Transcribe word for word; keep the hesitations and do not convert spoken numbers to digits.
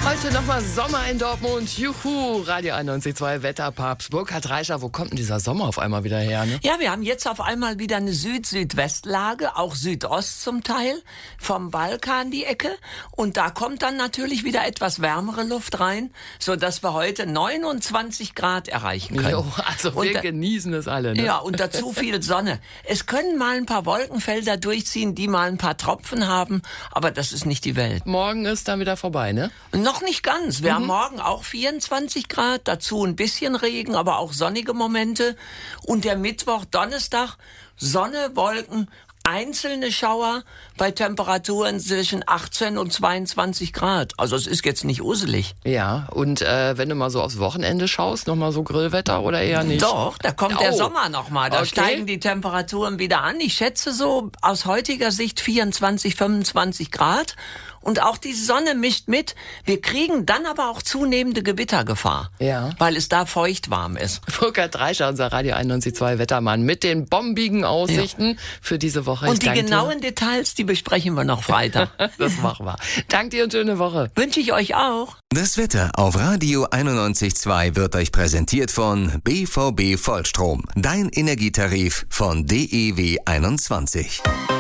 Heute nochmal Sommer in Dortmund. Juhu, Radio einundneunzig Komma zwei Wetterpapst. Burkhard Reischer, wo kommt denn dieser Sommer auf einmal wieder her? Ne? Ja, wir haben jetzt auf einmal wieder eine Süd-Südwestlage, auch Südost zum Teil, vom Balkan die Ecke. Und da kommt dann natürlich wieder etwas wärmere Luft rein, sodass wir heute neunundzwanzig Grad erreichen können. Jo, also wir und, genießen es alle. Ne? Ja, und dazu viel Sonne. Es können mal ein paar Wolkenfelder durchziehen, die mal ein paar Tropfen haben, aber das ist nicht die Welt. Morgen ist dann wieder vorbei, ne? Noch nicht ganz. Wir Mhm. haben morgen auch vierundzwanzig Grad, dazu ein bisschen Regen, aber auch sonnige Momente. Und der Mittwoch, Donnerstag, Sonne, Wolken, einzelne Schauer bei Temperaturen zwischen achtzehn und zweiundzwanzig Grad. Also es ist jetzt nicht uselig. Ja, und äh, wenn du mal so aufs Wochenende schaust, nochmal so Grillwetter oder eher nicht? Doch, da kommt Oh. der Sommer nochmal. Da Okay. steigen die Temperaturen wieder an. Ich schätze so aus heutiger Sicht vierundzwanzig, fünfundzwanzig Grad. Und auch die Sonne mischt mit. Wir kriegen dann aber auch zunehmende Gewittergefahr. Ja. Weil es da feucht warm ist. Burkhard Reischer, unser Radio einundneunzig Komma zwei Wettermann, mit den bombigen Aussichten für diese Woche. Ich Und die danke genauen Details, die besprechen wir noch Freitag. dir. Das machen wir. Danke dir und schöne Woche. Wünsche ich euch auch. Das Wetter auf Radio einundneunzig Komma zwei wird euch präsentiert von B V B Vollstrom. Dein Energietarif von D E W einundzwanzig.